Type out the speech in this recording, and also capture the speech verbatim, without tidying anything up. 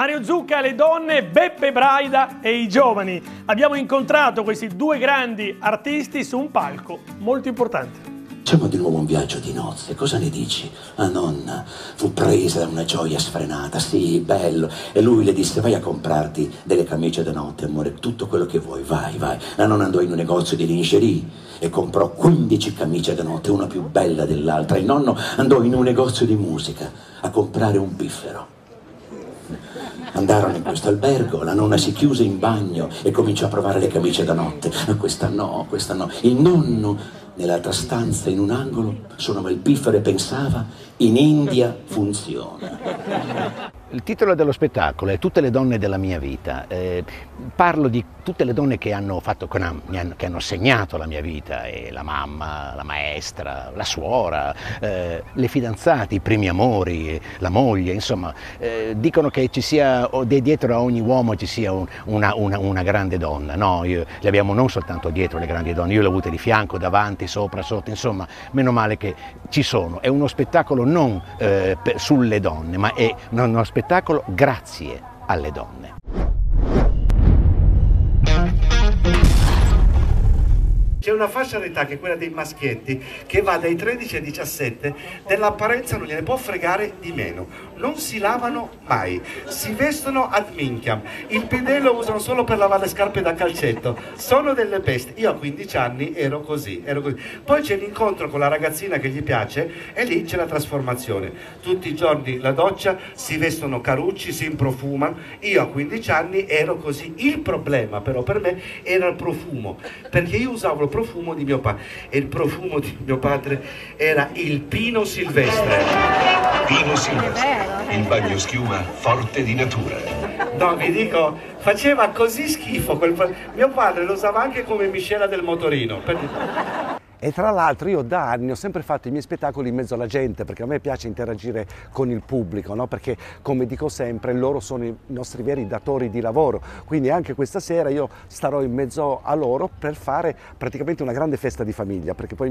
Mario Zucca, le donne, Beppe Braida e i giovani. Abbiamo incontrato questi due grandi artisti su un palco molto importante. Facciamo di nuovo un viaggio di nozze, cosa ne dici? La nonna fu presa da una gioia sfrenata, sì, bello, e lui le disse: vai a comprarti delle camicie da notte, amore, tutto quello che vuoi, vai, vai. La nonna andò in un negozio di lingerie e comprò quindici camicie da notte, una più bella dell'altra. Il nonno andò in un negozio di musica a comprare un piffero. Andarono in questo albergo, la nonna si chiuse in bagno e cominciò a provare le camicie da notte. Questa no, questa no. Il nonno nell'altra stanza, in un angolo, suonava il piffero e pensava: in India funziona. Il titolo dello spettacolo è Tutte le donne della mia vita. Eh, parlo di tutte le donne che hanno, fatto, che hanno, che hanno segnato la mia vita, eh, la mamma, la maestra, la suora, eh, le fidanzate, i primi amori, la moglie, insomma, eh, dicono che ci sia, dietro a ogni uomo ci sia un, una, una, una grande donna. No, io, le abbiamo non soltanto dietro le grandi donne, io le ho avute di fianco, davanti, sopra, sotto, insomma, meno male che ci sono. È uno spettacolo non eh, per, sulle donne, ma è uno spettacolo spettacolo grazie alle donne. C'è una fascia d'età che è quella dei maschietti che va dai tredici ai diciassette, dell'apparenza non gliene può fregare di meno, non si lavano mai, si vestono ad minchiam, il bidet lo usano solo per lavare le scarpe da calcetto, sono delle bestie. Io a quindici anni ero così, ero così. Poi c'è l'incontro con la ragazzina che gli piace e lì c'è la trasformazione, tutti i giorni la doccia, si vestono carucci, si improfumano. Io a quindici anni ero così. Il problema però per me era il profumo, perché io usavo profumo di mio padre e il profumo di mio padre era il pino silvestre. Pino silvestre, il bagno schiuma forte di natura. No, vi dico, faceva così schifo quel... mio padre lo usava anche come miscela del motorino. Per... E tra l'altro io da anni ho sempre fatto i miei spettacoli in mezzo alla gente, perché a me piace interagire con il pubblico, no? Perché, come dico sempre, loro sono i nostri veri datori di lavoro, quindi anche questa sera io starò in mezzo a loro per fare praticamente una grande festa di famiglia, perché poi